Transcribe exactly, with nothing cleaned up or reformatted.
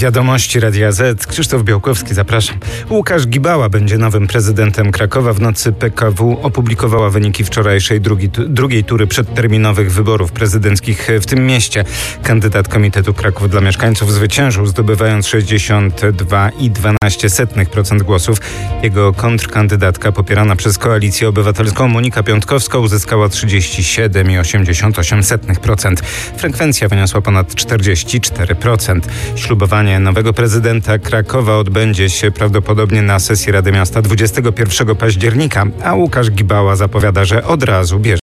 Wiadomości Radia Z. Krzysztof Białkowski, zapraszam. Łukasz Gibała będzie nowym prezydentem Krakowa. W nocy P K W opublikowała wyniki wczorajszej drugi, drugiej tury przedterminowych wyborów prezydenckich w tym mieście. Kandydat Komitetu Kraków dla Mieszkańców zwyciężył, zdobywając sześćdziesiąt dwa i dwanaście procent głosów. Jego kontrkandydatka, popierana przez Koalicję Obywatelską, Monika Piątkowska, uzyskała trzydzieści siedem i osiemdziesiąt osiem procent. Frekwencja wyniosła ponad czterdzieści cztery procent. Ślubowanie nowego prezydenta Krakowa odbędzie się prawdopodobnie na sesji Rady Miasta dwudziestego pierwszego października, a Łukasz Gibała zapowiada, że od razu bierze